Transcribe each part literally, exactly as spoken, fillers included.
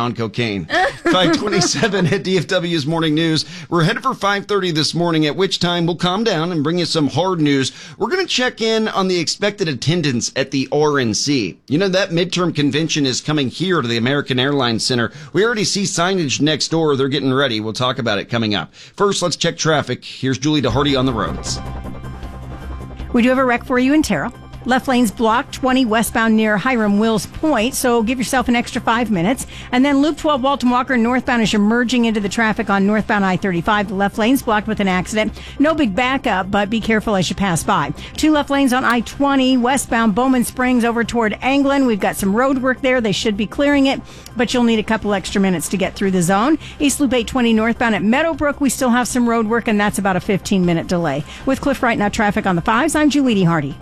on cocaine. five twenty-seven at D F W's Morning News. We're headed for five thirty this morning, at which time we'll calm down and bring you some hard news. We're going to check in on the expected attendance at the R N C. You know, that midterm convention is coming here to the American Airlines Center. We already see signage next door. They're getting ready. We'll talk about it coming up. First, let's check traffic. Here's Julie DeHardy on the roads. We do have a wreck for you in Terrell. Left lane's blocked, twenty westbound near Hiram Wills Point, so give yourself an extra five minutes. And then Loop twelve Walton Walker northbound as you're merging into the traffic on northbound I thirty-five. The left lane's blocked with an accident. No big backup, but be careful as you pass by. Two left lanes on I twenty westbound Bowman Springs over toward Anglin. We've got some road work there. They should be clearing it, but you'll need a couple extra minutes to get through the zone. East Loop eight twenty northbound at Meadowbrook, we still have some road work, and that's about a fifteen minute delay. With Cliff Right Now traffic on the fives, I'm Julie DeHardy.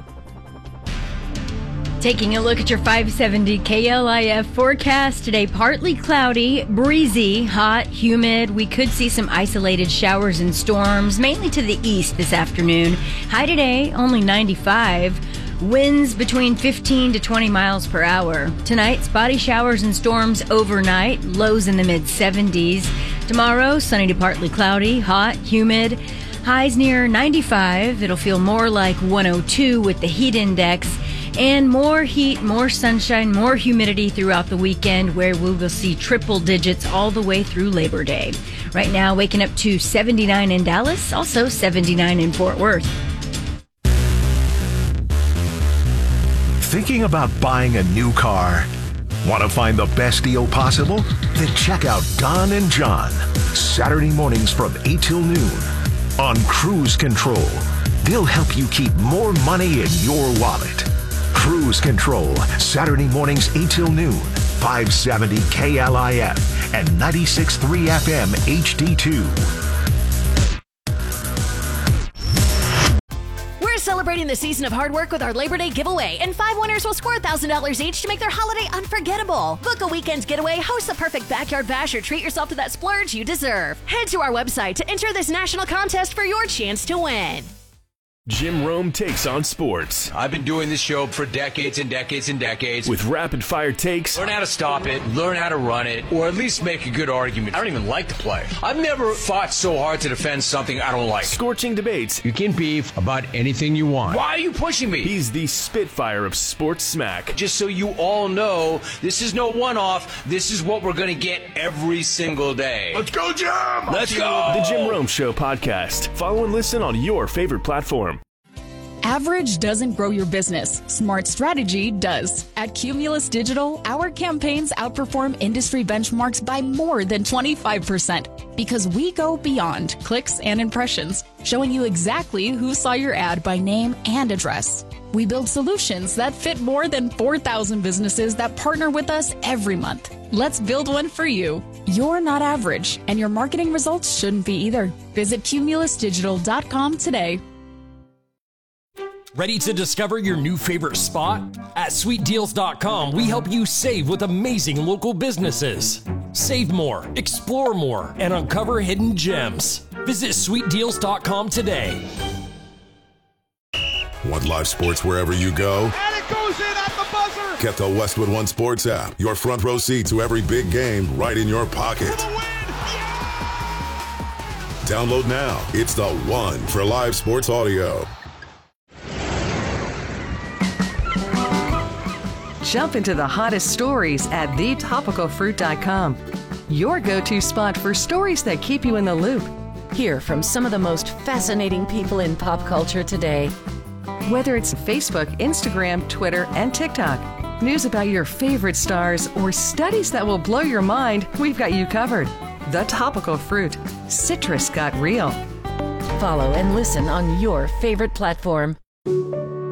Taking a look at your five seventy K L I F forecast today, partly cloudy, breezy, hot, humid. We could see some isolated showers and storms, mainly to the east this afternoon. High today, only ninety-five. Winds between fifteen to twenty miles per hour. Tonight, spotty showers and storms overnight, lows in the mid seventies. Tomorrow, sunny to partly cloudy, hot, humid. Highs near ninety-five. It'll feel more like one oh two with the heat index. And more heat, more sunshine, more humidity throughout the weekend, where we will see triple digits all the way through Labor Day. Right now, waking up to seventy-nine in Dallas, also seventy-nine in Fort Worth. Thinking about buying a new car? Want to find the best deal possible? Then check out Don and John, Saturday mornings from eight till noon on Cruise Control. They'll help you keep more money in your wallet. Cruise Control, Saturday mornings eight till noon, five seventy K L I F and ninety-six point three F M H D two. We're celebrating the season of hard work with our Labor Day giveaway, and five winners will score one thousand dollars each to make their holiday unforgettable. Book a weekend's getaway, host the perfect backyard bash, or treat yourself to that splurge you deserve. Head to our website to enter this national contest for your chance to win. Jim Rome takes on sports. I've been doing this show for decades and decades and decades. With rapid-fire takes. Learn how to stop it, learn how to run it, or at least make a good argument. I don't even like to play. I've never fought so hard to defend something I don't like. Scorching debates. You can beef about anything you want. Why are you pushing me? He's the Spitfire of sports smack. Just so you all know, this is no one-off. This is what we're going to get every single day. Let's go, Jim! Let's go! The Jim Rome Show podcast. Follow and listen on your favorite platform. Average doesn't grow your business. Smart strategy does. At Cumulus Digital, our campaigns outperform industry benchmarks by more than twenty-five percent because we go beyond clicks and impressions, showing you exactly who saw your ad by name and address. We build solutions that fit more than four thousand businesses that partner with us every month. Let's build one for you. You're not average, and your marketing results shouldn't be either. Visit cumulus digital dot com today. Ready to discover your new favorite spot? At sweet deals dot com, we help you save with amazing local businesses. Save more, explore more, and uncover hidden gems. Visit sweet deals dot com today. Want live sports wherever you go? And it goes in at the buzzer! Get the Westwood One Sports app. Your front row seat to every big game right in your pocket. Download now. It's the one for live sports audio. Jump into the hottest stories at the topical fruit dot com. Your go-to spot for stories that keep you in the loop. Hear from some of the most fascinating people in pop culture today. Whether it's Facebook, Instagram, Twitter, and TikTok, news about your favorite stars, or studies that will blow your mind, we've got you covered. The Topical Fruit. Citrus got real. Follow and listen on your favorite platform.